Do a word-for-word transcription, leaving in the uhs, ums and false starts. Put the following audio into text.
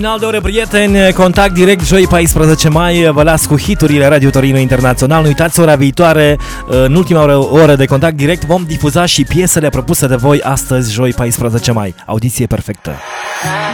Final de ore, prieteni, contact direct, joi paisprezece mai, vă las cu hiturile Radio Torino Internațional. Nu uitați, ora viitoare, în ultima oră, oră de contact direct, vom difuza și piesele propuse de voi astăzi, joi paisprezece mai. Audiție perfectă!